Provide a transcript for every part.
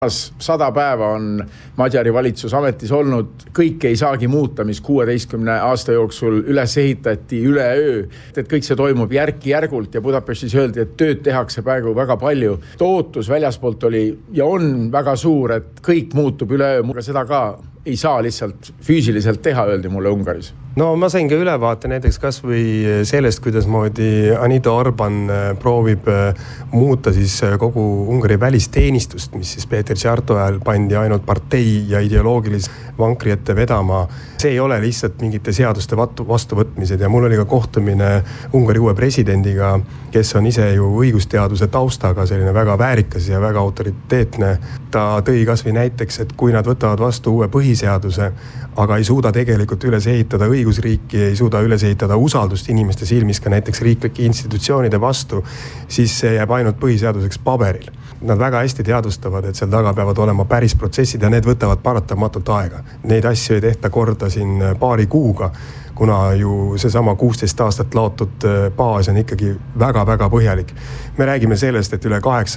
100 päeva on Madjari valitsus ametis olnud, kõike ei saagi muuta, mis 16 aasta jooksul üles ehitati üleöö. Et kõik see toimub järk-järgult ja Budapestis öeldi, et tööd tehakse praegu väga palju. Ootus väljaspoolt oli ja on väga suur, et kõik muutub üleöö, aga seda ka ei saa lihtsalt füüsiliselt teha, öeldi mulle Ungaris. No ma sain ka ülevaate näiteks kas või sellest, kuidas moodi Anita Orban proovib muuta siis kogu Ungari välisteenistust, mis siis Peeter Szijjártó ajal pandi ainult partei ja ideoloogilise vankri ette vedama. See ei ole lihtsalt mingite seaduste vastuvõtmised ja mul oli ka kohtumine Ungari uue presidendiga, kes on ise ju õigusteaduse taustaga, selline väga väärikas ja väga autoriteetne. Ta tõi kas või näiteks, et kui nad võtavad vastu uue põhiseaduse, aga ei suuda tegelikult üles ehitada õigusriiki, ei suuda üles ehitada usaldust inimeste silmis ka näiteks riiklike institutsioonide vastu, siis see jääb ainult põhiseaduseks paberil. Nad väga hästi teadvustavad, et seal taga peavad olema päris protsessid ja need võtavad paratamatult aega. Neid asju ei tehta korda siin paari kuuga, kuna ju seesama 16 aastat laotud baas on ikkagi väga-väga põhjalik. Me räägime sellest, et üle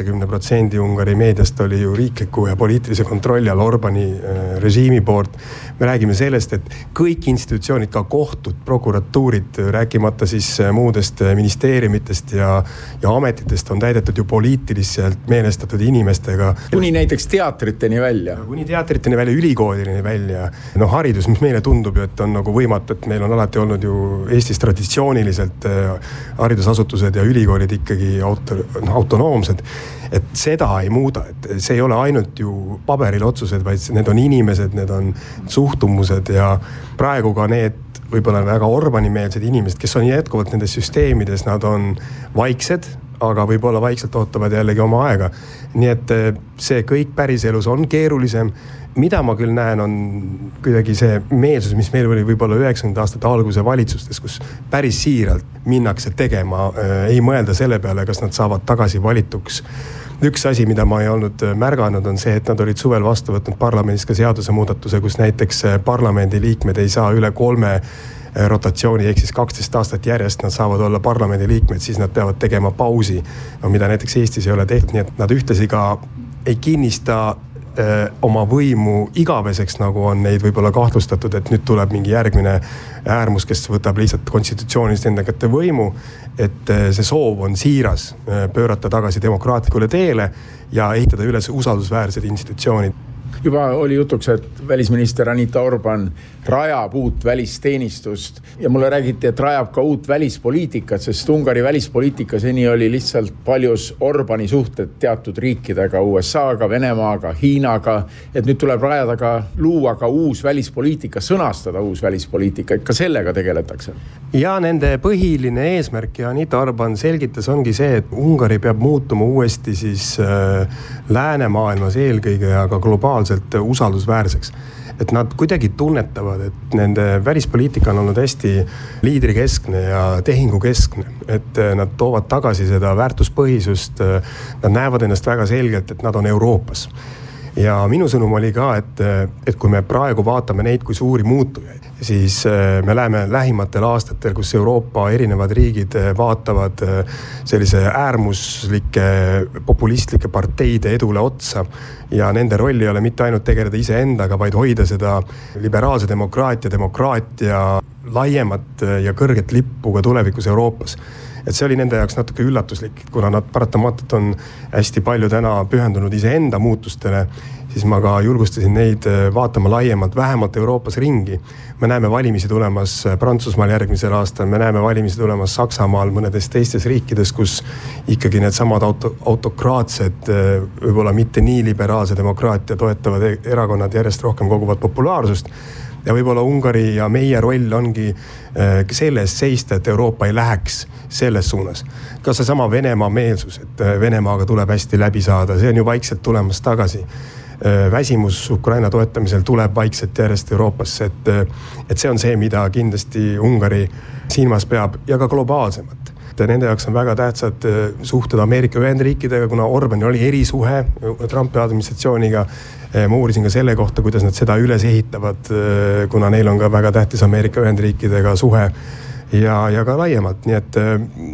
80% Ungari meediast oli ju riikliku ja poliitilise kontrolli all Orbani režiimi poolt. Me räägime sellest, et kõik institutsioonid, ka kohtud, prokuratuurid, rääkimata siis muudest ministeeriumitest ja ametitest on täidetud ju poliitiliselt meelestatud inimestega. Kuni näiteks teatriteni välja. Kuni teatriteni välja, ülikoolini välja. No haridus, mis meile tundub ju, et on nagu võimatu, et meil on alati olnud ju Eestis traditsiooniliselt haridusasutused ja ülikoolid ikkagi autonoomsed, et seda ei muuda, et see ei ole ainult ju paberil otsused, vaid need on inimesed, need on suhtumused ja praegu ka need võib-olla väga Orbani-meelsed inimesed, kes on jätkuvalt nendes süsteemides, nad on vaiksed, aga võib-olla vaikselt ootavad jällegi oma aega. Nii et see kõik päriselus on keerulisem. Mida ma küll näen, on kuidagi see meelsus, mis meil oli võib-olla 90 aastate alguse valitsustes, kus päris siiralt minnakse tegema, ei mõelda selle peale, kas nad saavad tagasi valituks. Üks asi, mida ma ei olnud märganud, on see, et nad olid suvel vastu võtnud parlamendis ka seaduse muudatuse, kus näiteks parlamendi liikmed ei saa üle 3 rotatsiooni, ehk siis 12 aastat järjest nad saavad olla parlamendi liikmed, siis nad peavad tegema pausi, mida näiteks Eestis ei ole tehtud, nii et nad ühtlasi ka ei kinnista oma võimu igaveseks, nagu on neid võib-olla kahtlustatud, et nüüd tuleb mingi järgmine äärmus, kes võtab lihtsalt konstitutsioonist enda kätte võimu, et see soov on siiras pöörata tagasi demokraatlikule teele ja ehitada üles usaldusväärsed institutsioonid. Juba oli jutuks, et välisminister Anita Orban rajab uut välisteenistust ja mulle räägiti, et rajab ka uut välispoliitikat, sest Ungari välispoliitika seni oli lihtsalt paljus Orbani suhted teatud riikidega, USA-ga, Venemaaga, Hiinaga, et nüüd tuleb rajada ka, luua ka uus välispoliitika, sõnastada uus välispoliitika, et ka sellega tegeletakse. Ja nende põhiline eesmärk ja Anita Orban selgitas ongi see, et Ungari peab muutuma uuesti siis läänemaailmas eelkõige ja ka globaalselt usaldusväärseks. Et nad kuidagi tunnetavad, et nende välispoliitika on olnud hästi liidrikeskne ja tehingukeskne, et nad toovad tagasi seda väärtuspõhisust, nad näevad ennast väga selgelt, et nad on Euroopas. Ja minu sõnum oli ka, et kui me praegu vaatame neid kui suuri muutujaid, siis me läheme lähimatel aastatel, kus Euroopa erinevad riigid vaatavad sellise äärmuslike populistlike parteide edule otsa ja nende roll ei ole mitte ainult tegeleda iseendaga, vaid hoida seda liberaalse demokraatia laiemat ja kõrget lippu ka tulevikus Euroopas. Et see oli nende jaoks natuke üllatuslik, kuna nad paratamatult on hästi palju täna pühendunud iseenda muutustele, siis ma ka julgustasin neid vaatama laiemalt, vähemalt Euroopas ringi. Me näeme valimisi tulemas Prantsusmaal järgmisel aastal, me näeme valimisi tulemas Saksamaal, mõnedes teistes riikides, kus ikkagi need samad autokraatsed, võib-olla mitte nii liberaalse demokraatia toetavad erakonnad järjest rohkem koguvad populaarsust. Ja võib-olla Ungari ja meie roll ongi selles seista, et Euroopa ei läheks selles suunas. Ka see sama Venemaa meelsus, et Venemaaga tuleb hästi läbi saada, see on ju vaikselt tulemas tagasi. Väsimus Ukraina toetamisel tuleb vaikselt järjest Euroopasse, et see on see, mida kindlasti Ungari silmas peab ja ka globaalsemalt. Nende jaoks on väga tähtsad suhted Ameerika Ühendriikidega, kuna Orbanil oli erisuhe Trumpi administratsiooniga. Ma uurisin ka selle kohta, kuidas nad seda üles ehitavad, kuna neil on ka väga tähtis Ameerika Ühendriikidega suhe. ja ka laiemalt, nii et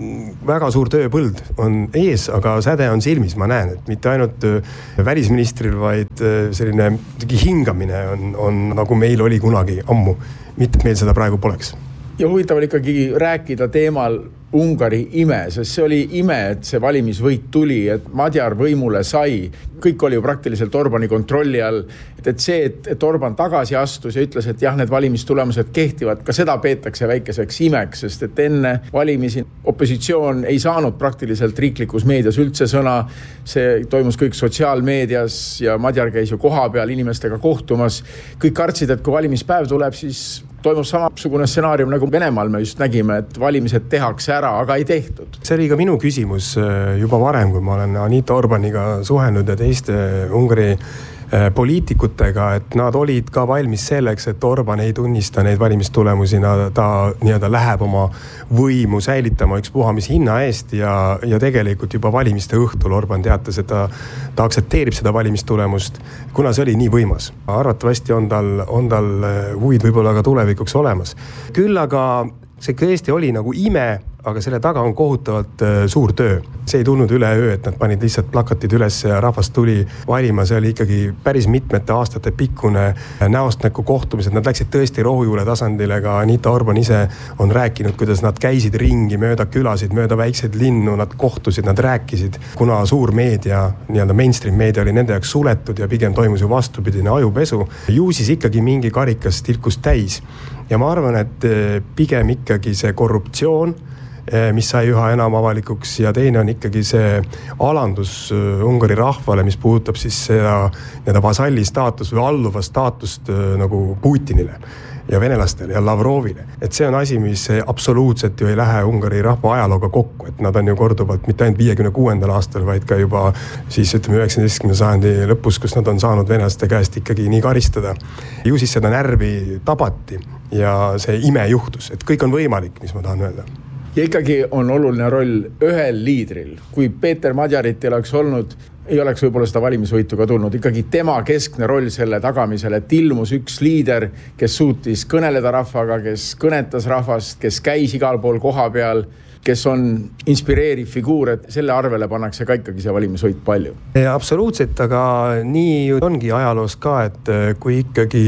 väga suur tööpõld on ees, aga säde on silmis, ma näen, et mitte ainult välisministril, vaid selline hingamine on nagu meil oli kunagi ammu, mitte et meil seda praegu poleks. Ja huvitav oli ikkagi rääkida teemal Ungari ime, sest see oli ime, et see valimisvõit tuli, et Madjar võimule sai. Kõik oli ju praktiliselt Orbani kontrolli all. Et see, et Orban tagasi astus ja ütles, et jah, need valimistulemused kehtivad, ka seda peetakse väikeseks imeks, sest et enne valimisi opositsioon ei saanud praktiliselt riiklikus meedias üldse sõna. See toimus kõik sotsiaalmeedias ja Madjar käis ju koha peal inimestega kohtumas. Kõik kartsid, et kui valimispäev tuleb, siis toimub samasugune stsenaarium nagu Venemaal me just nägime, et valimised tehakse ära, aga ei tehtud. See oli ka minu küsimus juba varem, kui ma olen Anita Orbaniga suhelnud ja teiste Ungari poliitikutega, et nad olid ka valmis selleks, et Orban ei tunnista neid valimistulemusi, ta nii-öelda läheb oma võimu säilitama üks puha mis hinna eest ja tegelikult juba valimiste õhtul Orban teatas, et ta aktsepteerib seda valimistulemust, kuna see oli nii võimas. Arvatavasti on tal huvid võib-olla ka tulevikuks olemas. Küll aga see tõesti oli nagu ime, aga selle taga on kohutavalt suur töö. See ei tulnud üleöö, et nad panid lihtsalt plakatid üles ja rahvas tuli valima. See oli ikkagi päris mitmete aastate pikkune näost näkku kohtumised. Nad läksid tõesti rohujuure tasandile, ka Anita Orban ise on rääkinud, kuidas nad käisid ringi mööda külasid, mööda väikseid linnu, nad kohtusid, nad rääkisid. Kuna suur meedia, nii-öelda mainstream meedia oli nende jaoks suletud ja pigem toimus ju vastupidine ajupesu, ju siis ikkagi mingi karikas tilkus täis. Ja ma arvan, et pigem ikkagi see korruptsioon, mis sai üha enam avalikuks ja teine on ikkagi see alandus Ungari rahvale, mis puudutab siis seda vasalli staatus või alluva staatust nagu Putinile ja venelastele ja Lavrovile. Et see on asi, mis absoluutselt ju ei lähe Ungari rahva ajalooga kokku, et nad on ju korduvalt mitte ainult 56. aastal, vaid ka juba siis ütleme 19. sajandi lõpus, kus nad on saanud venelaste käest ikkagi nii karistada. Ju siis seda närvi tabati ja see ime juhtus, et kõik on võimalik, mis ma tahan öelda. Ja ikkagi on oluline roll ühel liidril. Kui Peeter Madjarit ei oleks olnud, ei oleks võib-olla seda valimisvõitu ka tulnud. Ikkagi tema keskne roll selle tagamisel, et ilmus üks liider, kes suutis kõneleda rahvaga, kes kõnetas rahvast, kes käis igal pool koha peal, kes on inspireeriv figuur, et selle arvele pannakse ka ikkagi see valimisvõit palju. Absoluutselt, aga nii ongi ajaloos ka, et kui ikkagi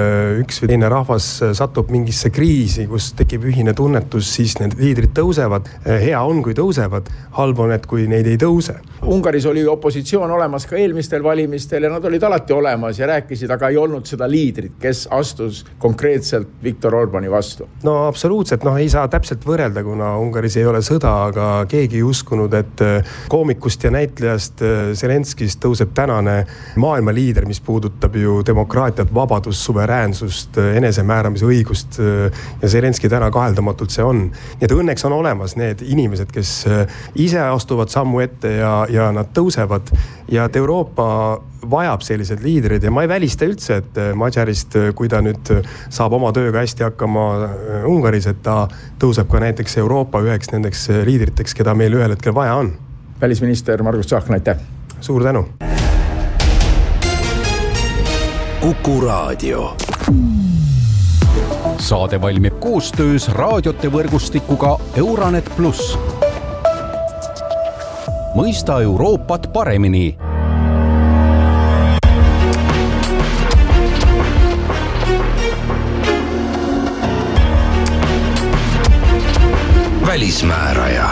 üks või teine rahvas satub mingisse kriisi, kus tekib ühine tunnetus, siis need liidrid tõusevad. Hea on, kui tõusevad, halb on, et kui neid ei tõuse. Ungaris oli opositsioon olemas ka eelmistel valimistel ja nad olid alati olemas ja rääkisid, aga ei olnud seda liidrit, kes astus konkreetselt Viktor Orbani vastu. No absoluutselt, ei saa täpselt võrrelda, kuna Ungaris ei ole sõda, aga keegi ei uskunud, et koomikust ja näitlejast Zelenskist tõuseb tänane maailma liider, mis puudutab ju demokraatiat, vabadust, suveräänsust, enesemääramise õigust ja Zelenski täna kaheldamatult see on. Nii et õnneks on olemas need inimesed, kes ise astuvad sammu ette ja nad tõusevad ja et Euroopa vajab sellised liidrid ja ma ei välista üldse, et Madjarist, kui ta nüüd saab oma tööga hästi hakkama Ungaris, et ta tõuseb ka näiteks Euroopa üheks nendeks liidriteks, keda meil ühel hetkel vaja on. Välisminister Margus Tsahkna, aitäh! Suur tänu! Kuku Raadio. Saade valmib koostöös raadiote võrgustikuga Euranet Plus. Mõista Euroopat paremini. Välismääraja.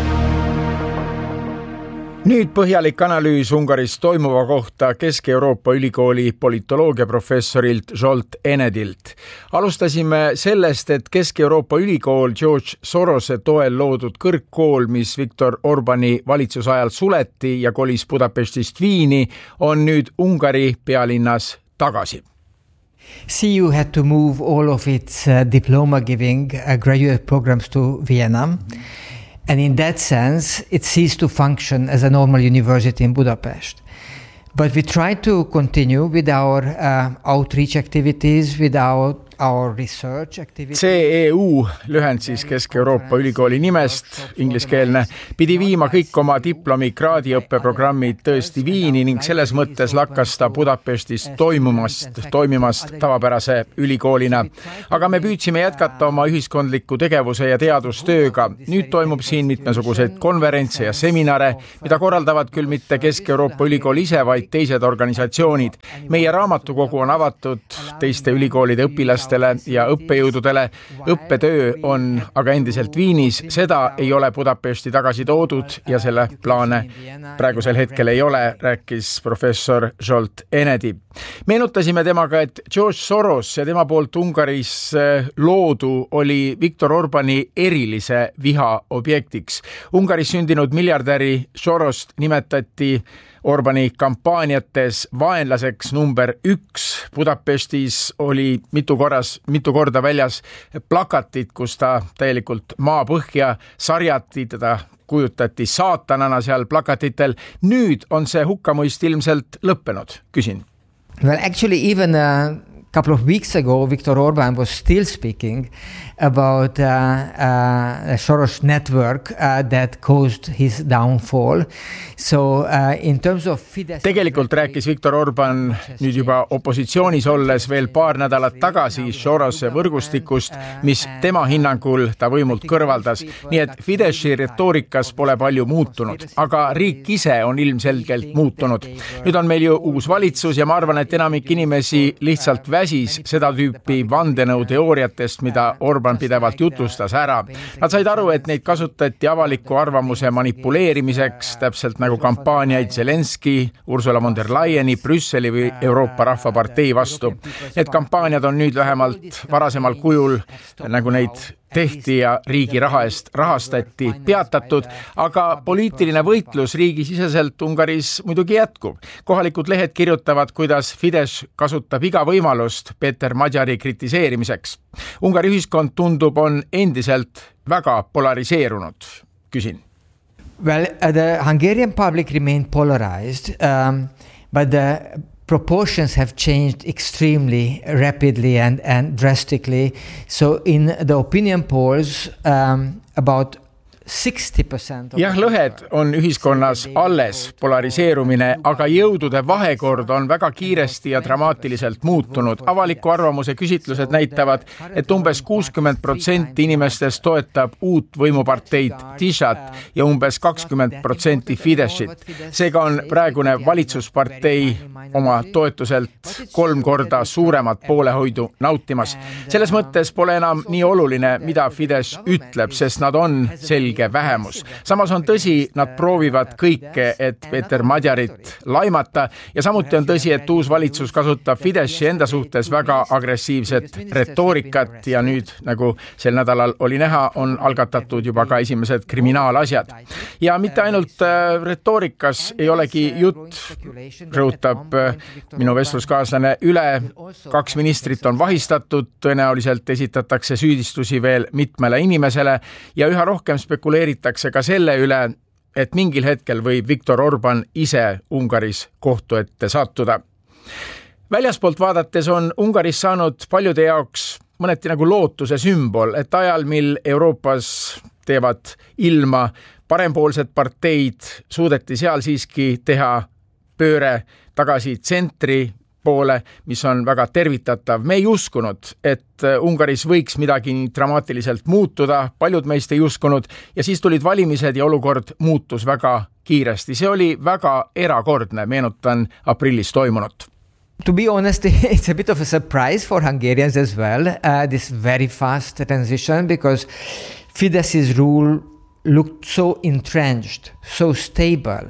Nüüd põhjalik analüüs Ungaris toimuva kohta Kesk-Euroopa ülikooli politoloogiaprofessorilt Zsolt Enedilt. Alustasime sellest, et Kesk-Euroopa ülikool George Sorose toel loodud kõrgkool, mis Viktor Orbani valitsusajal suleti ja kolis Budapestist Viini, on nüüd Ungari pealinnas tagasi. CEU had to move all of its diploma-giving graduate programs to Vienna. And in that sense, it ceased to function as a normal university in Budapest. But we tried to continue with our outreach activities, with our our research activities. CEU, lühend siis Kesk-Euroopa ülikooli nimest, ingliskeelne, pidi viima kõik oma diplomi kraadiõppeprogrammid tõesti Viini ning selles mõttes lakkas ta Budapestis toimimast tavapärase ülikoolina. Aga me püüdsime jätkata oma ühiskondliku tegevuse ja teadustööga. Nüüd toimub siin mitmesuguseid konverentse ja seminare, mida korraldavad küll mitte Kesk-Euroopa ülikool ise, vaid teised organisatsioonid. Meie raamatukogu on avatud teiste ülikoolide õpilastele ja õppejõududele. Õppetöö on aga endiselt Viinis, seda ei ole Budapesti tagasi toodud ja selle plaane praegusel hetkel ei ole, rääkis professor Zsolt Enedi. Meenutasime temaga, et George Soros ja tema poolt Ungaris loodu oli Viktor Orbáni erilise viha objektiks. Ungaris sündinud miljardäri Sorost nimetati Orbáni kampaaniates vaenlaseks number 1. Budapestis oli mitu korda väljas plakatid, kus ta täielikult maapõhja sarjati, teda kujutati saatanana seal plakatitel. Nüüd on see hukkamõist ilmselt lõppenud. Küsin. Well, actually, even a couple of weeks ago, Viktor Orbán was still speaking about a Soros network that caused his downfall. So in terms of Fidesz... Tegelikult rääkis Viktor Orbán nüüd juba opositsioonis olles veel paar nädalat tagasi Sorose võrgustikust, mis tema hinnangul ta võimult kõrvaldas. Nii et Fideszi retoorikas pole palju muutunud, aga riik ise on ilmselgelt muutunud. Nüüd on meil ju uus valitsus ja ma arvan, et enamik inimesi lihtsalt väsis seda tüüpi vandenõuteooriatest, mida Orbán pidevalt jutustas ära. Nad said aru, et neid kasutati avaliku arvamuse manipuleerimiseks, täpselt nagu kampaaniaid Zelenski, Ursula von der Leyeni, Brüsseli või Euroopa Rahvapartei vastu. Need kampaaniad on nüüd vähemalt varasemal kujul, nagu neid tehti ja riigi raha eest rahastati, peatatud, aga poliitiline võitlus riigisiseselt Ungaris muidugi jätkub. Kohalikud lehed kirjutavad, kuidas Fidesz kasutab iga võimalust Peeter Magyari kritiseerimiseks. Ungari ühiskond tundub on endiselt väga polariseerunud. Küsin. Well, the Hungarian public remained polarized, but the proportions have changed extremely rapidly and drastically. So in the opinion polls, about 60%... Jah, lõhed on ühiskonnas alles polariseerumine, aga jõudude vahekord on väga kiiresti ja dramaatiliselt muutunud. Avaliku arvamuse küsitlused näitavad, et umbes 60% inimestest toetab uut võimuparteid Tishat ja umbes 20% Fideszit. Seega on praegune valitsuspartei oma toetuselt 3 korda suuremat poolehoidu nautimas. Selles mõttes pole enam nii oluline, mida Fidesz ütleb, sest nad on selge vähemus. Samas on tõsi, nad proovivad kõike, et Peeter Magyarit laimata ja samuti on tõsi, et uus valitsus kasutab Fideszi enda suhtes väga agressiivset retoorikat ja nüüd, nagu sel nädalal oli näha, on algatatud juba ka esimesed kriminaalasjad. Ja mitte ainult retoorikas ei olegi jutt, rõhutab minu vestluskaaslane üle. 2 ministrit on vahistatud, tõenäoliselt esitatakse süüdistusi veel mitmele inimesele ja üha rohkem spekuleeritakse ka selle üle, et mingil hetkel võib Viktor Orbán ise Ungaris kohtu ette sattuda. Väljaspoolt vaadates on Ungaris saanud paljude jaoks mõneti nagu lootuse sümbol, et ajal, mil Euroopas teevad ilma parempoolsed parteid, suudeti seal siiski teha pööre tagasi tsentri poole, mis on väga tervitatav. Me ei uskunud, et Ungaris võiks midagi dramaatiliselt muutuda, paljud meist ei uskunud ja siis tulid valimised ja olukord muutus väga kiiresti. See oli väga erakordne, meenutan aprillis toimunut. To be honest, it's a bit of a surprise for Hungarians as well, this very fast transition, because Fidesz's rule looked so entrenched, so stable.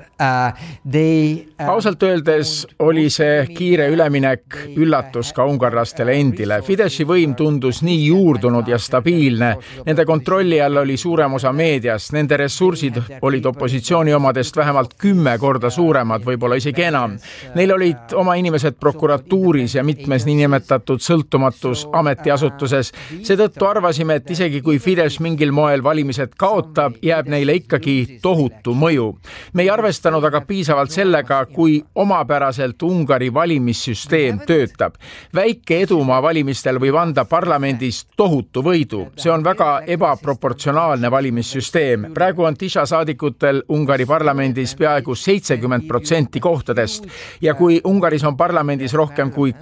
Ausalt öeldes oli see kiire üleminek üllatus ka ungarlastele endile. Fideszi võim tundus nii juurdunud ja stabiilne. Nende kontrolli all oli suurem osa meediast. Nende ressursid olid opositsiooni omadest vähemalt 10 korda suuremad, võib-olla isegi enam. Neil olid oma inimesed prokuratuuris ja mitmes niinimetatud sõltumatus ametiasutuses. Seetõttu arvasime, et isegi kui Fidesz mingil moel valimised kaotab, jääb neile ikkagi tohutu mõju. Me ei arvestanud aga piisavalt sellega, kui omapäraselt Ungari valimissüsteem töötab. Väike edumaa valimistel võib anda parlamendis tohutu võidu. See on väga ebaproportsionaalne valimissüsteem. Praegu on Tisza saadikutel Ungari parlamendis peaaegu 70% kohtadest ja kui Ungaris on parlamendis rohkem kui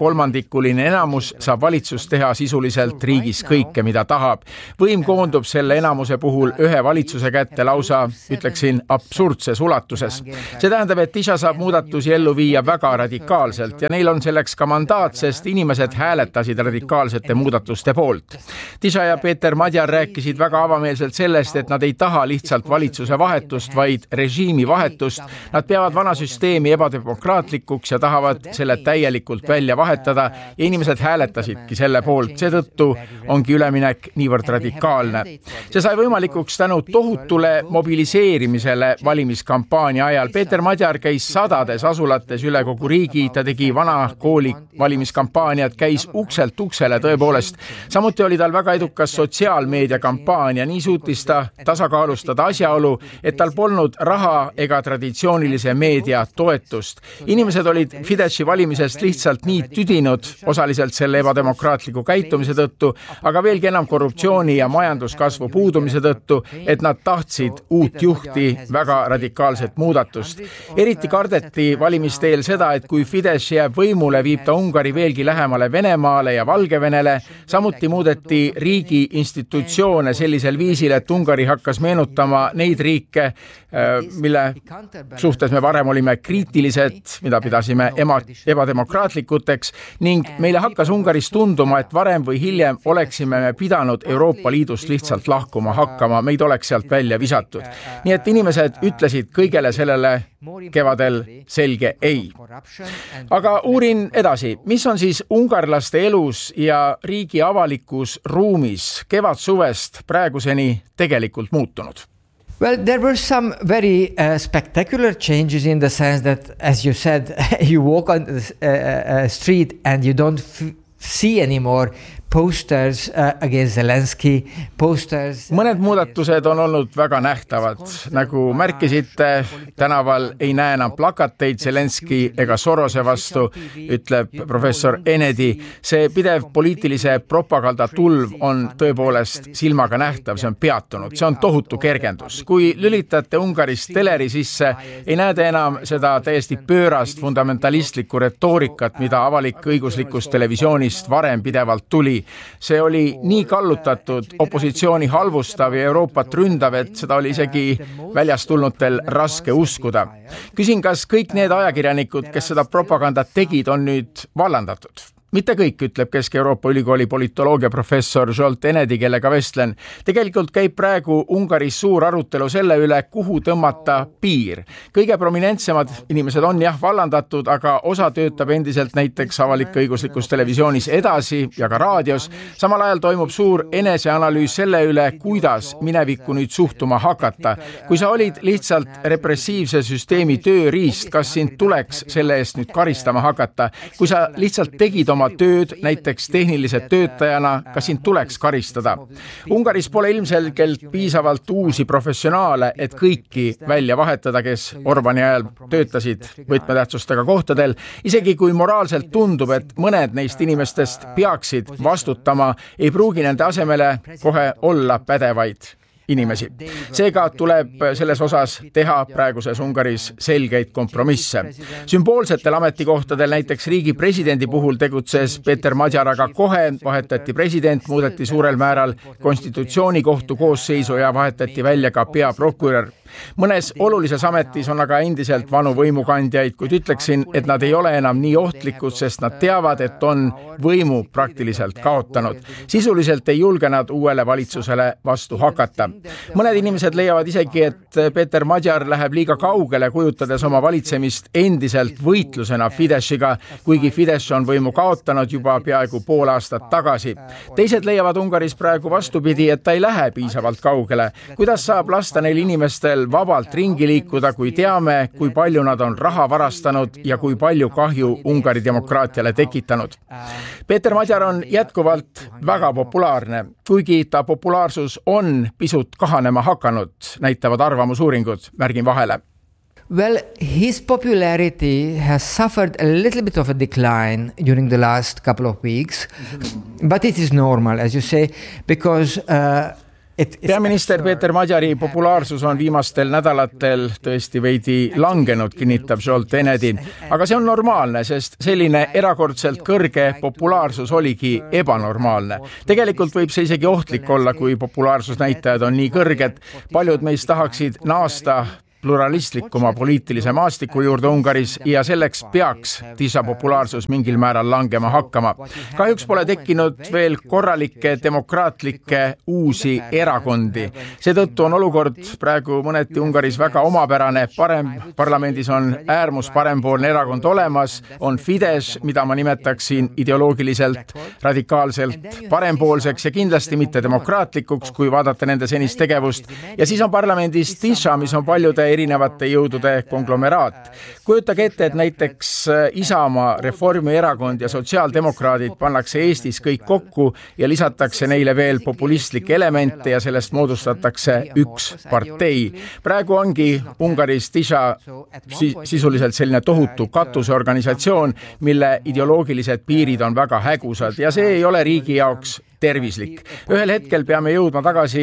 2/3 enamus, saab valitsus teha sisuliselt riigis kõike, mida tahab. Võim koondub selle enamuse puhul ühe valitsuse kätte lausa, ütleksin, absurdses ulatuses. See tähendab, et Tisza saab muudatusi ellu viia väga radikaalselt ja neil on selleks ka mandaat, sest inimesed hääletasid radikaalsete muudatuste poolt. Tisza ja Peeter Magyar rääkisid väga avameelselt sellest, et nad ei taha lihtsalt valitsuse vahetust, vaid režiimi vahetust. Nad peavad vana süsteemi ebademokraatlikuks ja tahavad selle täielikult välja vahetada ja inimesed hääletasidki selle poolt. Seetõttu ongi üleminek niivõrd radikaalne. See sai võimalikuks tänu tohutule mobiliseerimisele valimiskampaania ajal. Peeter Magyar käis sadades asulates üle kogu riigi, ta tegi vana kooli valimiskampaaniat, käis ukselt uksele tõepoolest. Samuti oli tal väga edukas sotsiaalmeediakampaania, nii suutis ta tasakaalustada asjaolu, et tal polnud raha ega traditsioonilise meedia toetust. Inimesed olid Fideszi valimisest lihtsalt nii tüdinud, osaliselt selle ebademokraatliku käitumise tõttu, aga veelgi enam korruptsiooni ja majanduskasvu puudumise tõttu, et nad tahtsid uut juhti, väga radikaalset muudatust. Eriti kardeti valimisteel seda, et kui Fidesz jääb võimule, viib ta Ungari veelgi lähemale Venemaale ja Valgevenele. Samuti muudeti riigi institutsioone sellisel viisil, et Ungari hakkas meenutama neid riike, mille suhtes me varem olime kriitilised, mida pidasime ebademokraatlikuteks ning meile hakkas Ungaris tunduma, et varem või hiljem oleksime me pidanud Euroopa Liidust lihtsalt lahkuma hakkama, meid oleks sealt välja visatud. Nii et inimesed ütlesid kõigele sellele kevadel selge ei. Aga uurin edasi, mis on siis ungarlaste elus ja riigi avalikus ruumis kevadsuvest praeguseni tegelikult muutunud? Well, there were some very spectacular changes in the sense that, as you said, you walk on the street and you don't see anymore posters against Zelensky, posters. Mõned muudatused on olnud väga nähtavad. Nagu märkisite, tänaval ei näe enam plakateid Zelensky ega Sorose vastu, ütleb professor Enedi. See pidev poliitilise propaganda tulv on tõepoolest silmaga nähtav, see on peatunud. See on tohutu kergendus. Kui lülitate Ungaris teleri sisse, ei näede enam seda täiesti pöörast fundamentalistlikku retoorikat, mida avalik-õiguslikust televisioonist varem pidevalt tuli. See oli nii kallutatud, opositsiooni halvustav ja Euroopat ründav, et seda oli isegi väljast tulnutel raske uskuda. Küsin, kas kõik need ajakirjanikud, kes seda propagandat tegid, on nüüd vallandatud? Mitte kõik, ütleb Kesk-Euroopa Ülikooli politoloogia professor Zsolt Enedi, kellega vestlen. Tegelikult käib praegu Ungaris suur arutelu selle üle, kuhu tõmmata piir. Kõige prominentsemad inimesed on vallandatud, aga osa töötab endiselt näiteks avalik-õiguslikus televisioonis edasi ja ka raadios. Samal ajal toimub suur eneseanalüüs selle üle, kuidas minevikku nüüd suhtuma hakata. Kui sa olid lihtsalt repressiivse süsteemi tööriist, kas sind tuleks selle eest nüüd karistama hakata? Kui sa lihtsalt tegid oma tööd, näiteks tehnilise töötajana, kas sind tuleks karistada. Ungaris pole ilmselgelt piisavalt uusi professionaale, et kõiki välja vahetada, kes Orbani ajal töötasid võtmetähtsustega kohtadel. Isegi kui moraalselt tundub, et mõned neist inimestest peaksid vastutama, ei pruugi nende asemele kohe olla pädevaid inimesi. Seega tuleb selles osas teha praeguses Ungaris selgeid kompromisse. Sümboolsetel ametikohtadel, näiteks riigi presidendi puhul tegutses Peeter Magyar, aga kohe vahetati president, muudeti suurel määral konstitutsioonikohtu koosseisu ja vahetati välja ka peaprokurör. Mõnes olulises ametis on aga endiselt vanu võimukandjaid, kuid ütleksin, et nad ei ole enam nii ohtlikud, sest nad teavad, et on võimu praktiliselt kaotanud. Sisuliselt ei julge nad uuele valitsusele vastu hakata. Mõned inimesed leiavad isegi, et Peeter Magyar läheb liiga kaugele, kujutades oma valitsemist endiselt võitlusena Fidesziga, kuigi Fidesz on võimu kaotanud juba peaaegu pool aastat tagasi. Teised leiavad Ungaris praegu vastupidi, et ta ei lähe piisavalt kaugele. Kuidas saab lasta neil inimestel vabalt ringi liikuda, kui teame, kui palju nad on raha varastanud ja kui palju kahju Ungari demokraatiale tekitanud. Peeter Magyar on jätkuvalt väga populaarne. kuigi ta populaarsus on pisut kahanema hakanud, näitavad arvamusuuringud, märgin vahele. Well, his popularity has suffered a little bit of a decline during the last couple of weeks, but it is normal, as you say, because peaminister Peeter Madjari populaarsus on viimastel nädalatel tõesti veidi langenud, kinnitab Zsolt Enedi. Aga see on normaalne, sest selline erakordselt kõrge populaarsus oligi ebanormaalne. Tegelikult võib see isegi ohtlik olla, kui populaarsusnäitajad on nii kõrged. Paljud meist tahaksid naasta pluralistlikuma poliitilise maastiku juurde Ungaris ja selleks peaks Tisza populaarsus mingil määral langema hakkama. Kahjuks pole tekkinud veel korralikke demokraatlikke uusi erakondi. Seetõttu on olukord praegu mõneti Ungaris väga omapärane. Parlamendis on äärmus parempoolne erakond olemas, on Fidesz, mida ma nimetaksin ideoloogiliselt radikaalselt parempoolseks ja kindlasti mitte demokraatlikuks, kui vaadata nende senist tegevust. Ja siis on parlamendis Tisza, mis on paljude erinevate jõudude konglomeraat. Kujutage ette, et näiteks Isamaa, Reformierakond ja sotsiaaldemokraadid pannakse Eestis kõik kokku ja lisatakse neile veel populistlikke elemente ja sellest moodustatakse üks partei. Praegu ongi Ungaris Tisza sisuliselt selline tohutu katusorganisatsioon, mille ideoloogilised piirid on väga hägusad ja see ei ole riigi jaoks tervislik. Ühel hetkel peame jõudma tagasi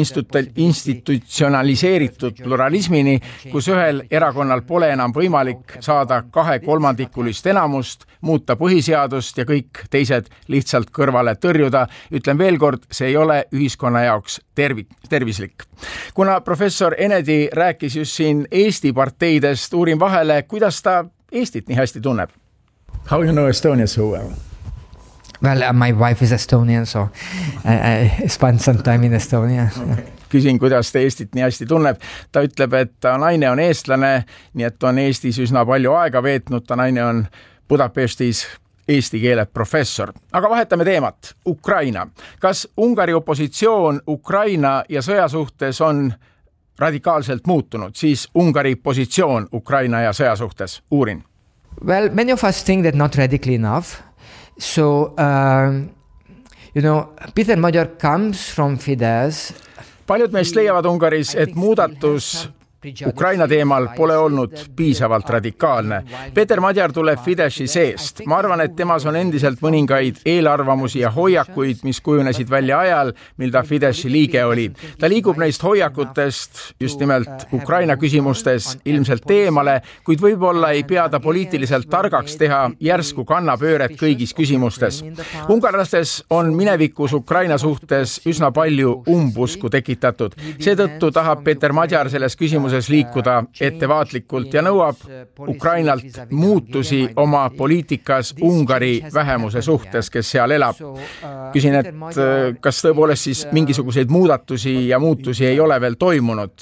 institutsionaliseeritud pluralismini, kus ühel erakonnal pole enam võimalik saada 2/3 enamust, muuta põhiseadust ja kõik teised lihtsalt kõrvale tõrjuda. Ütlen veel kord, see ei ole ühiskonna jaoks tervislik. Kuna professor Enedi rääkis just siin Eesti parteidest, uurin vahele, kuidas ta Eestit nii hästi tunneb. How you know Estonia so well? Well, my wife is Estonian, so I spent some time in Estonia. Okay. Küsin, kuidas ta Eestit nii hästi tunneb. Ta ütleb, et ta naine on eestlane, nii et on Eestis üsna palju aega veetnud. Ta naine on Budapestis eesti keele professor. Aga vahetame teemat. Ukraina. Kas Ungari opositsioon Ukraina ja sõja suhtes on radikaalselt muutunud? Siis Ungari positsioon Ukraina ja sõja suhtes. Uurin. Well, many of us think that not radically enough. So, Peter Magyar comes from Fidesz. Paljud meist leiavad Ungaris, et muudatus Ukraina teemal pole olnud piisavalt radikaalne. Peeter Magyar tuleb Fideszi seest. Ma arvan, et temas on endiselt mõningaid eelarvamusi ja hoiakuid, mis kujunesid välja ajal, mil ta Fideszi liige oli. Ta liigub neist hoiakutest just nimelt Ukraina küsimustes ilmselt teemale, kuid võib-olla ei pea ta poliitiliselt targaks teha järsku kannapööret kõigis küsimustes. Ungarlastes on minevikus Ukraina suhtes üsna palju umbusku tekitatud. Seetõttu tahab Peeter Magyar selles küsimuses liikuda ettevaatlikult ja nõuab Ukrainalt muutusi oma poliitikas Ungari vähemuse suhtes, kes seal elab. Küsin, et kas tõepoolest siis mingisuguseid muudatusi ei ole veel toimunud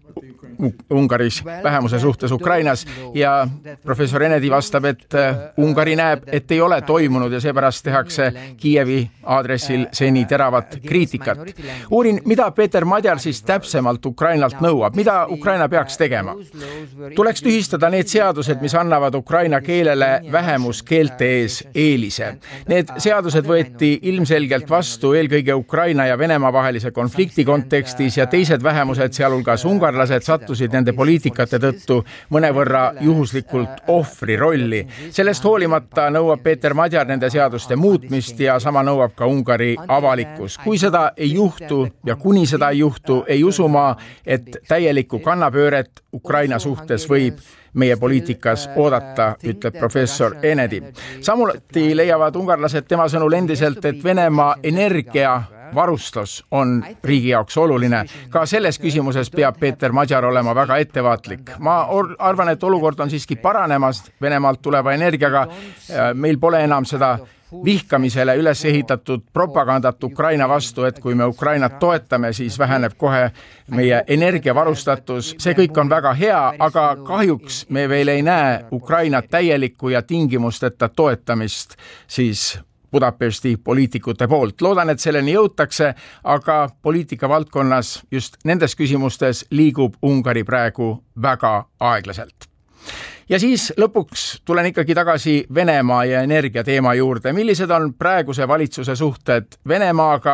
Ungaris vähemuse suhtes Ukrainas ja professor Enedi vastab, et Ungari näeb, et ei ole toimunud ja seepärast tehakse Kiievi aadressil seni teravat kriitikat. Uurin, mida Peeter Magyar siis täpsemalt Ukrainalt nõuab, mida Ukraina peaks tegema? Tuleks tühistada need seadused, mis annavad Ukraina keelele vähemuskeelte ees eelise. Need seadused võeti ilmselgelt vastu eelkõige Ukraina ja Venemaa vahelise konflikti kontekstis ja teised vähemused, sealhulgas ungarlased, sattusid nende poliitikate tõttu mõnevõrra juhuslikult ohvri rolli. Sellest hoolimata nõuab Peeter Magyar nende seaduste muutmist ja sama nõuab ka Ungari avalikkus. Kui seda ei juhtu ja kuni seda ei juhtu, ei usu ma, et täielikku kannapööret Ukraina suhtes võib meie poliitikas oodata, ütleb professor Enedi. Samuti leiavad ungarlased tema sõnul endiselt, et Venemaa energiavarustus on riigi jaoks oluline. Ka selles küsimuses peab Peeter Magyar olema väga ettevaatlik. Ma arvan, et olukord on siiski paranemas Venemaalt tuleva energiaga. Meil pole enam seda vihkamisele üles ehitatud propagandat Ukraina vastu, et kui me Ukrainat toetame, siis väheneb kohe meie energiavarustatus. See kõik on väga hea, aga kahjuks me veel ei näe Ukraina täielikku ja tingimusteta toetamist siis Budapesti poliitikute poolt. Loodan, et selleni jõutakse, aga poliitika valdkonnas just nendes küsimustes liigub Ungari praegu väga aeglaselt. Ja siis lõpuks tulen ikkagi tagasi Venemaa ja energia teema juurde. Millised on praeguse valitsuse suhted Venemaaga,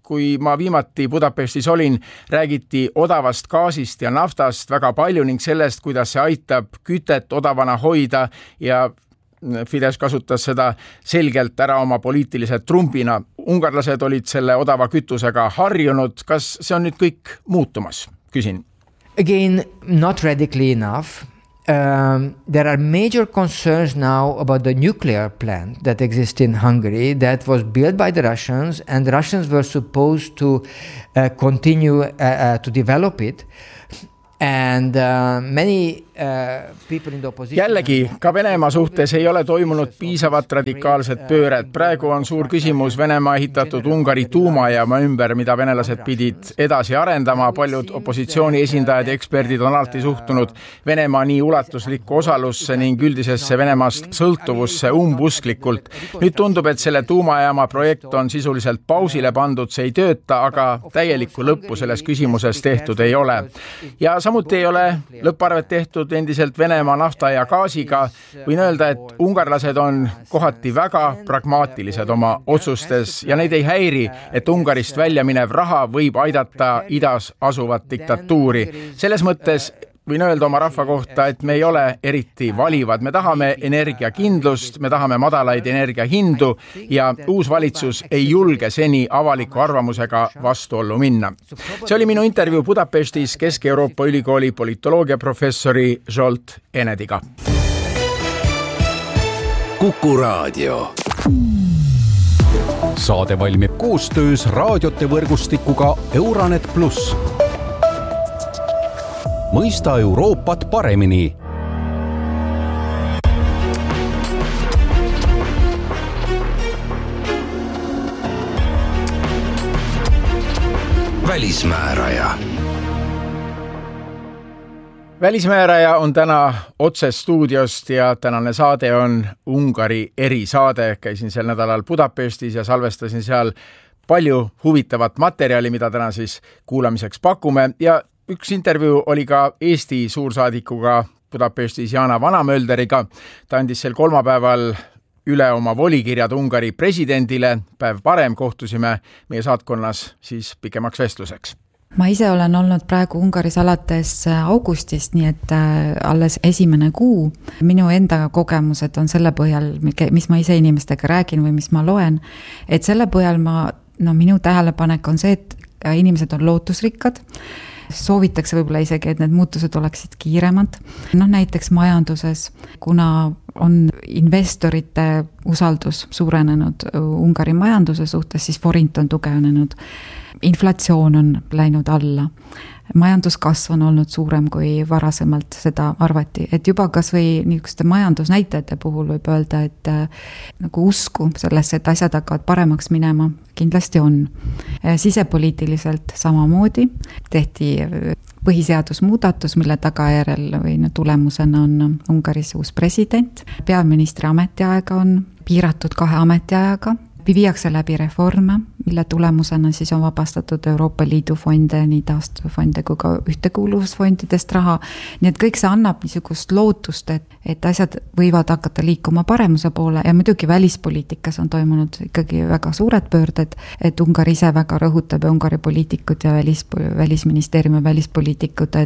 kui ma viimati Budapestis olin, räägiti odavast gaasist ja naftast väga palju ning sellest, kuidas see aitab kütet odavana hoida ja Fidesz kasutas seda selgelt ära oma poliitilise trumbina. Ungarlased olid selle odava kütusega harjunud. Kas see on nüüd kõik muutumas? Küsin. Again, not radically enough. There are major concerns now about the nuclear plant that exists in Hungary that was built by the Russians, and the Russians were supposed to continue to develop it. And many people in the opposition... Jällegi, ka Venemaa suhtes ei ole toimunud piisavat radikaalset pööret. Praegu on suur küsimus Venemaa ehitatud Ungari tuumajaama ümber, mida venelased pidid edasi arendama. Paljud opositsiooni esindajad ja eksperdid on alati suhtunud Venemaa nii ulatuslikku osalusse ning üldisesse Venemaast sõltuvusse umbusklikult. Nüüd tundub, et selle tuumajaama projekt on sisuliselt pausile pandud, see ei tööta, aga täielikku lõppu selles küsimuses tehtud ei ole. Ja samuti ei ole lõpparvet tehtud endiselt Venemaa nafta ja gaasiga. Võin öelda, et ungarlased on kohati väga pragmaatilised oma otsustes ja neid ei häiri, et Ungarist välja minev raha võib aidata idas asuvat diktatuuri. Selles mõttes võin öelda oma rahva kohta, et me ei ole eriti valivad. Me tahame energiakindlust, me tahame madalaid energiahindu ja uus valitsus ei julge seni avaliku arvamusega vastuollu minna. See oli minu intervjuu Budapestis Kesk-Euroopa Ülikooli politoloogia professori Zsolt Enediga. Kuku Raadio. Saade valmib koostöös raadiote võrgustikuga Euranet Plus. Mõista Euroopat paremini. Välismääraja. Välismääraja on täna otse stuudiost ja tänane saade on Ungari erisaade. Käisin sel nädalal Budapestis ja salvestasin seal palju huvitavat materjali, mida täna siis kuulamiseks pakume ja üks intervjuu oli ka Eesti suursaadikuga Budapestis Jana Vanamölderiga. Ta andis sel kolmapäeval üle oma volikirjad Ungari presidendile. Päev varem kohtusime meie saatkonnas siis pikemaks vestluseks. Ma ise olen olnud praegu Ungaris alates augustist, nii et alles esimene kuu. Minu enda kogemused on selle põhjal, mis ma ise inimestega räägin või mis ma loen. Et selle põhjal minu tähelepanek on see, et inimesed on lootusrikkad. Soovitakse võib-olla isegi, et need muutused oleksid kiiremad. Näiteks majanduses, kuna on investorite usaldus suurenenud Ungari majanduse suhtes, siis forint on tugevnenud. Inflatsioon on läinud alla. Majanduskasv on olnud suurem kui varasemalt seda arvati. Et juba kas või niisuguste majandusnäitajate puhul võib öelda, et nagu usku sellesse, et asjad hakkavad paremaks minema, kindlasti on. Sisepoliitiliselt samamoodi tehti põhiseadusmuudatus, mille tagajärjel või tulemusena on Ungaris uus president. Peaministri ametiaega on piiratud 2 ametiajaga. Viiakse läbi reforme, mille tulemusena siis on vabastatud Euroopa Liidu fonde, nii taastufonde kui ka ühtekuuluvusfondidest raha. Nii et kõik see annab niisugust lootust, et asjad võivad hakata liikuma paremuse poole ja muidugi välispoliitikas on toimunud ikkagi väga suured pöörded, et Ungari ise väga rõhutab ja Ungari poliitikud ja välisministeeriumi välispoliitikud,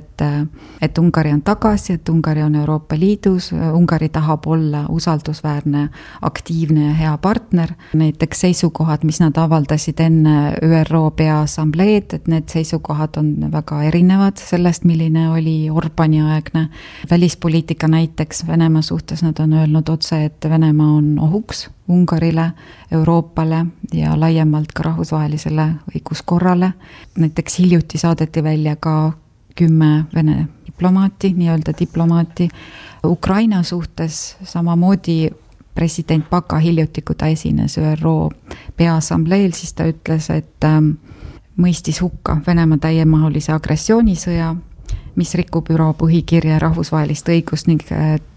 et Ungari on tagasi, et Ungari on Euroopa Liidus, Ungari tahab olla usaldusväärne, aktiivne ja hea partner. Näiteks seisukohad, mis nad avaldasid enne ÜRO Peaassambleed, et need seisukohad on väga erinevad sellest, milline oli Orbani aegne välispoliitika. Näiteks Venemaa suhtes nad on öelnud otse, et Venemaa on ohuks Ungarile, Euroopale ja laiemalt ka rahvusvahelisele õiguskorrale. Näiteks hiljuti saadeti välja ka 10 Vene diplomaati, nii-öelda diplomaati. Ukraina suhtes samamoodi president Baka hiljuti, kui ta esines ÜRO Peaassambleel, siis ta ütles, et mõistis hukka Venemaa täiemahulise agressioonisõja, mis rikub ÜRO põhikirja rahvusvahelist õigust ning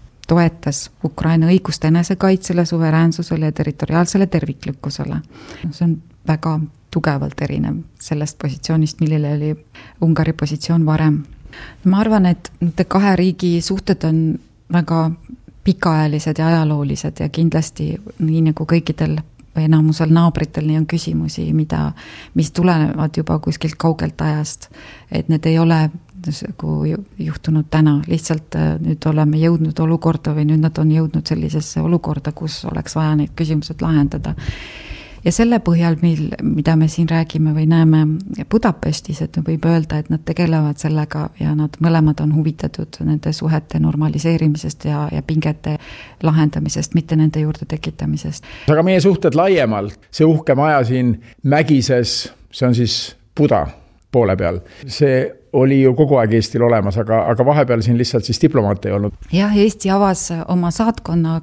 toetas Ukraina õigust enesekaitsele, suveräänsusele ja territoriaalsele terviklikkusele. See on väga tugevalt erinev sellest positsioonist, millele oli Ungari positsioon varem. Ma arvan, et nende 2 riigi suhted on väga pikaajalised ja ajaloolised ja kindlasti nii nagu kõikidel enamusel naabritel nii on küsimusi, mis tulevad juba kuskilt kaugelt ajast, et need ei ole juhtunud täna, lihtsalt nüüd oleme jõudnud olukorda või nüüd nad on jõudnud sellisesse olukorda, kus oleks vaja neid küsimused lahendada. Ja selle põhjal, mida me siin räägime või näeme Budapestis, et võib öelda, et nad tegelevad sellega ja nad mõlemad on huvitatud nende suhete normaliseerimisest ja pingete lahendamisest, mitte nende juurde tekitamisest. Aga meie suhted laiemalt, see uhke maja siin Mägises, see on siis Buda poole peal, see oli ju kogu aeg Eestil olemas, aga vahepeal siin lihtsalt siis diplomaat ei olnud. Jah, Eesti avas oma saatkonna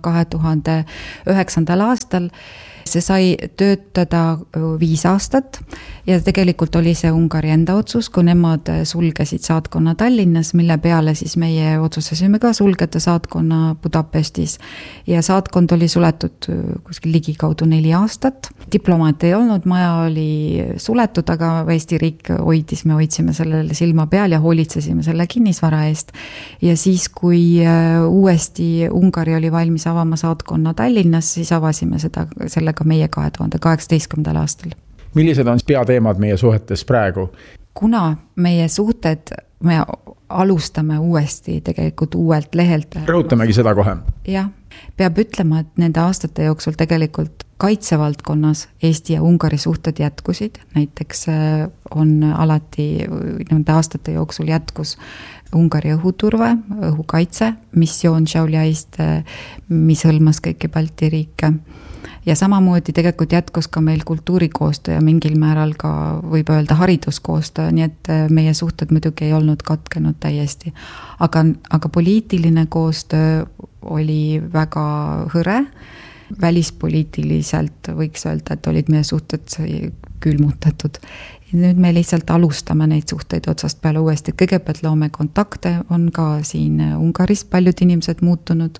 2009. aastal. See sai töötada 5 aastat ja tegelikult oli see Ungari enda otsus, kui nemad sulgesid saatkonna Tallinnas, mille peale siis meie otsustasime ka sulgeda saatkonna Budapestis. Ja saatkond oli suletud kuskil ligikaudu 4 aastat. Diplomaat ei olnud, maja oli suletud, aga Eesti riik me hoidsime sellele silma peal ja hoolitsesime selle kinnisvara eest. Ja siis, kui uuesti Ungari oli valmis avama saatkonna Tallinnas, siis avasime sellega meie 2018. aastal. Millised on peateemad meie suhetes praegu? Kuna meie suhted, me alustame uuesti tegelikult uuelt lehelt. Rõhutamegi seda kohe. Jah, peab ütlema, et nende aastate jooksul tegelikult kaitsevaldkonnas Eesti ja Ungari suhted jätkusid. Näiteks on alati nende aastate jooksul jätkus Ungari õhuturve, õhukaitse, missioon Šiauliaist, mis hõlmas kõiki Balti riike. Ja samamoodi tegelikult jätkus ka meil kultuurikoostöö ja mingil määral ka võib öelda hariduskoostöö, nii et meie suhted muidugi ei olnud katkenud täiesti. Aga poliitiline koostöö oli väga hõre, välispoliitiliselt võiks öelda, et olid meie suhted külmutatud. Nüüd me lihtsalt alustame neid suhteid otsast peale uuesti. Kõigepealt loome kontakte, on ka siin Ungaris paljud inimesed muutunud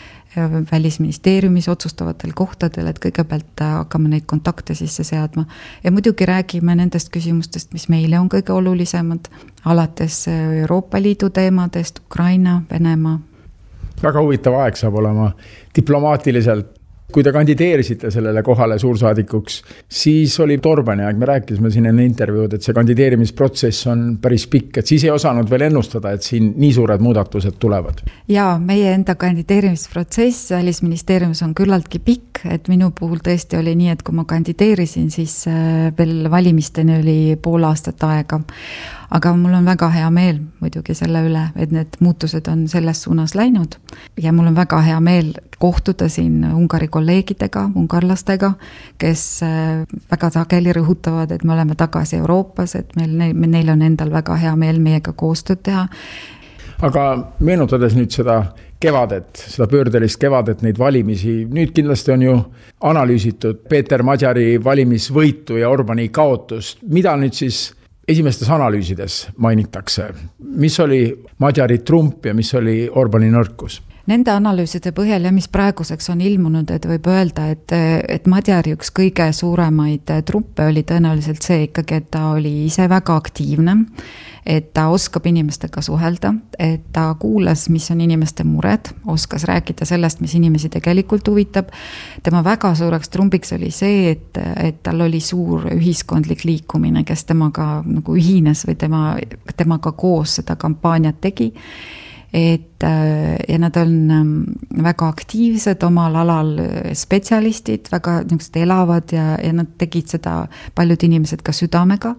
välisministeeriumis otsustavatel kohtadel, et kõigepealt hakkame neid kontakte sisse seadma. Ja muidugi räägime nendest küsimustest, mis meile on kõige olulisemad, alates Euroopa Liidu teemadest, Ukraina, Venemaa. Väga huvitav aeg saab olema diplomaatiliselt. Kui te kandideerisite sellele kohale suursaadikuks, siis oli Orbani aeg, me rääkisime siin enne intervjuud, et see kandideerimisprotsess on päris pikk, et siis ei osanud veel ennustada, et siin nii suured muudatused tulevad. Ja meie enda kandideerimisprotsess välisministeeriumis on küllaltki pikk, et minu puhul tõesti oli nii, et kui ma kandideerisin, siis veel valimisteni oli pool aastat aega. Aga mul on väga hea meel muidugi selle üle, et need muutused on selles suunas läinud ja mul on väga hea meel kohtuda siin Ungari kolleegidega, ungarlastega, kes väga sageli rõhutavad, et me oleme tagasi Euroopas, et neil on endal väga hea meel meiega koostööd teha. Aga meenutades nüüd seda kevadet, seda pöördelist kevadet, neid valimisi, nüüd kindlasti on ju analüüsitud Peeter Magyari valimisvõitu ja Orbani kaotust. Mida nüüd siis esimestes analüüsides mainitakse? Mis oli Magyari trump ja mis oli Orbani nõrkus? Nende analüüside põhjal ja mis praeguseks on ilmunud, et võib öelda, et Magyari üks kõige suuremaid truppe oli tõenäoliselt see ikkagi, et ta oli ise väga aktiivne, et ta oskab inimestega suhelda, et ta kuulas, mis on inimeste mured, oskas rääkida sellest, mis inimesi tegelikult huvitab. Tema väga suureks trumbiks oli see, et tal oli suur ühiskondlik liikumine, kes temaga nagu ühines või temaga koos seda kampaaniat tegi. Ja nad on väga aktiivsed omal alal spetsialistid, väga elavad ja nad tegid seda paljud inimesed ka südamega,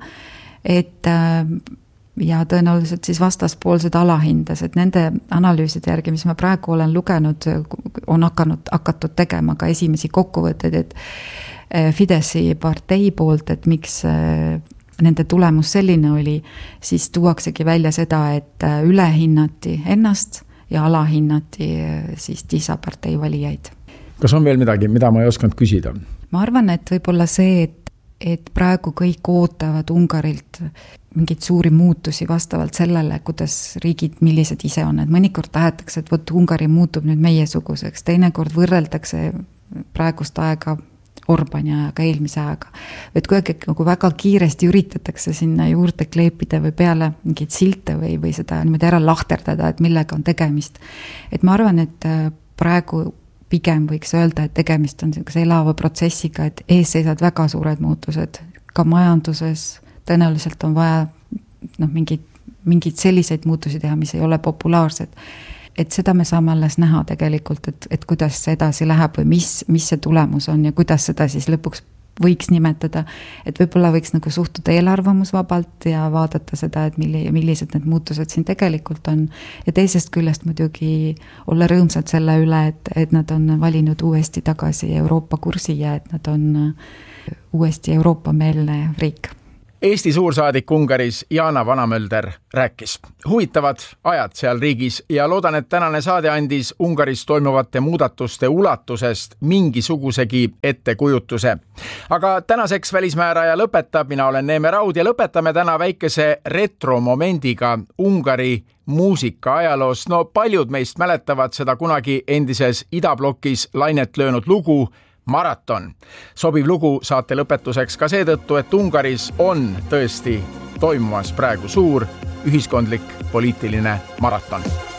ja tõenäoliselt siis vastaspool seda alahindas, et nende analüüside järgi, mis ma praegu olen lugenud, on hakatud tegema ka esimesi kokkuvõtteid, et Fideszi partei poolt, et miks nende tulemus selline oli, siis tuuaksegi välja seda, et ülehinnati ennast ja alahinnati siis TISA partei valijaid. Kas on veel midagi, mida ma ei osanud küsida? Ma arvan, et võib-olla see, et praegu kõik ootavad Ungarilt mingid suuri muutusi vastavalt sellele, kuidas riigid, millised ise on. Et mõnikord tahetakse, et Ungari muutub nüüd meiesuguseks, teinekord võrreldakse praegust aega Orbani ajaga, eelmise ajaga. Et kui nagu väga kiiresti üritatakse sinna juurde kleepida või peale mingid silte või seda niimoodi ära lahterdada, et millega on tegemist. Et ma arvan, et praegu pigem võiks öelda, et tegemist on elava protsessiga, et ees seisavad väga suured muutused, ka majanduses tõenäoliselt on vaja mingeid selliseid muutusi teha, mis ei ole populaarsed. Et seda me saame alles näha tegelikult, et kuidas see edasi läheb või mis see tulemus on ja kuidas seda siis lõpuks võiks nimetada, et võib-olla võiks nagu suhtuda eelarvamusvabalt ja vaadata seda, et millised need muutused siin tegelikult on. Ja teisest küljest muidugi olla rõõmsad selle üle, et nad on valinud uuesti tagasi Euroopa kursi ja et nad on uuesti Euroopa-meelne riik. Eesti suursaadik Ungaris Jana Vanamölder rääkis. Huvitavad ajad seal riigis ja loodan, et tänane saade andis Ungaris toimuvate muudatuste ulatusest mingisugusegi ettekujutuse. Aga tänaseks välismääraja lõpetab, mina olen Neeme Raud ja lõpetame täna väikese retromomendiga Ungari muusika ajaloost. No paljud meist mäletavad seda kunagi endises idablokis lainet löönud lugu Maraton. Sobiv lugu saate lõpetuseks ka seetõttu, et Ungaris on tõesti toimumas praegu suur ühiskondlik poliitiline maraton.